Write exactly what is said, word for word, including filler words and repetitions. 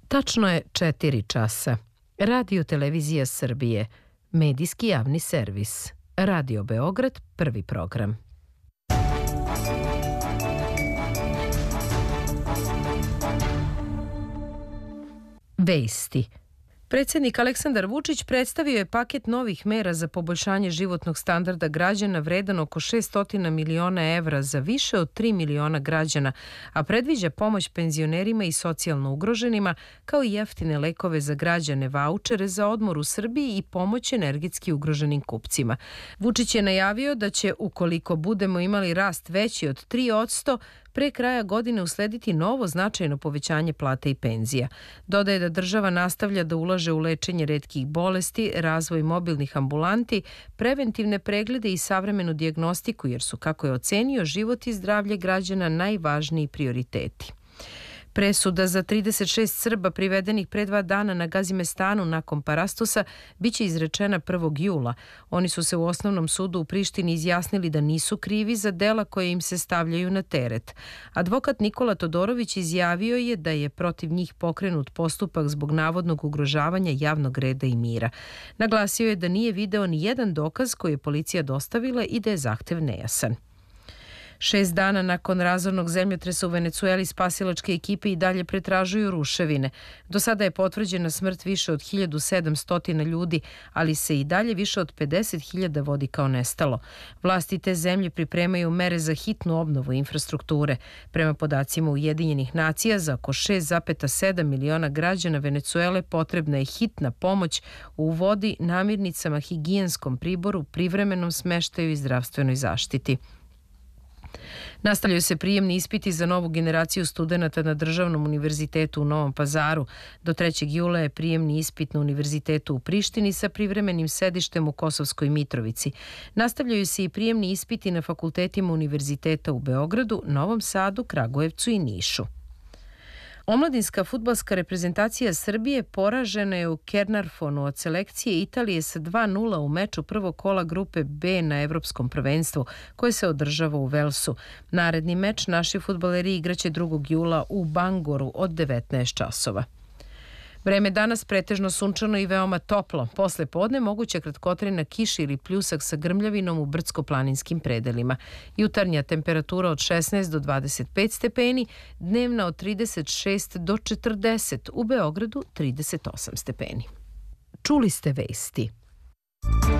Tačno je četiri časa. Radio Televizija Srbije, medijski javni servis. Radio Beograd, prvi program. Vesti. Predsjednik Aleksandar Vučić predstavio je paket novih mera za poboljšanje životnog standarda građana vredan oko šessto miliona evra za više od tri miliona građana, a predviđa pomoć penzionerima i socijalno ugroženima, kao i jeftine lekove za građane, vaučere za odmor u Srbiji i pomoć energetski ugroženim kupcima. Vučić je najavio da će, ukoliko budemo imali rast veći od tri posto, pre kraja godine uslediti novo značajno povećanje plata i penzija. Dodaje da država nastavlja da ulaže u lečenje retkih bolesti, razvoj mobilnih ambulanti, preventivne preglede i savremenu dijagnostiku, jer su, kako je ocenio, život i zdravlje građana najvažniji prioriteti. Presuda za trideset šest Srba privedenih pre dva dana na Gazimestanu nakon Parastosa biće izrečena prvog jula. Oni su se u osnovnom sudu u Prištini izjasnili da nisu krivi za dela koje im se stavljaju na teret. Advokat Nikola Todorović izjavio je da je protiv njih pokrenut postupak zbog navodnog ugrožavanja javnog reda i mira. Naglasio je da nije video ni jedan dokaz koji je policija dostavila i da je zahtev nejasan. Šest dana nakon razornog zemljotresa u Venecueli spasilačke ekipe i dalje pretražuju ruševine. Do sada je potvrđena smrt više od hiljadu sedamsto ljudi, ali se i dalje više od pedeset hiljada vodi kao nestalo. Vlasti te zemlje pripremaju mere za hitnu obnovu infrastrukture. Prema podacima Ujedinjenih nacija, za oko šest zarez sedam miliona građana Venecuele potrebna je hitna pomoć u vodi, namirnicama, higijenskom priboru, privremenom smeštaju i zdravstvenoj zaštiti. Nastavljaju se prijemni ispiti za novu generaciju studenata na Državnom univerzitetu u Novom Pazaru. Do trećeg jula je prijemni ispit na univerzitetu u Prištini sa privremenim sedištem u Kosovskoj Mitrovici. Nastavljaju se i prijemni ispiti na fakultetima univerziteta u Beogradu, Novom Sadu, Kragujevcu i Nišu. Omladinska fudbalska reprezentacija Srbije poražena je u Kernarfonu od selekcije Italije sa dva nula u meču prvog kola grupe B na Evropskom prvenstvu, koje se održava u Velsu. Naredni meč naši fudbaleri igraće drugog jula u Bangoru od devetnaest časova. Vreme danas pretežno sunčano i veoma toplo. Posle podne moguća kratkotrajna kiša ili pljusak sa grmljavinom u brdsko-planinskim predelima. Jutarnja temperatura od šesnaest do dvadeset pet stepeni, dnevna od trideset šest do četrdeset, u Beogradu trideset osam stepeni. Čuli ste vesti.